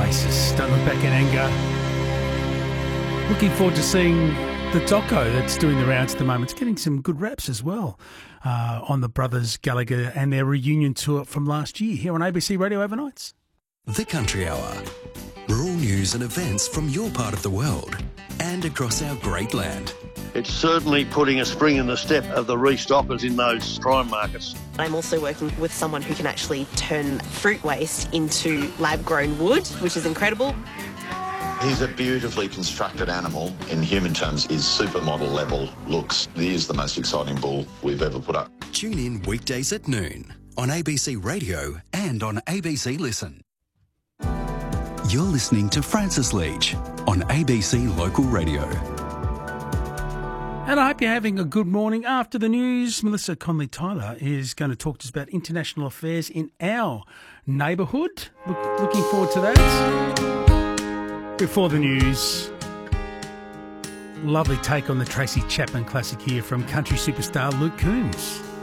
Oasis, Don't Look Back in Anger. Looking forward to seeing the doco that's doing the rounds at the moment. It's getting some good raps as well on the brothers Gallagher and their reunion tour from last year here on ABC Radio Overnights. The Country Hour. Rural news and events from your part of the world and across our great land. It's certainly putting a spring in the step of the restockers in those prime markets. I'm also working with someone who can actually turn fruit waste into lab-grown wood, which is incredible. He's a beautifully constructed animal. In human terms, his supermodel level looks. He is the most exciting bull we've ever put up. Tune in weekdays at noon on ABC Radio and on ABC Listen. You're listening to Francis Leach on ABC Local Radio. And I hope you're having a good morning. After the news, Melissa Conley-Tyler is going to talk to us about international affairs in our neighbourhood. Looking forward to that. Before the news, lovely take on the Tracy Chapman classic here from country superstar Luke Combs.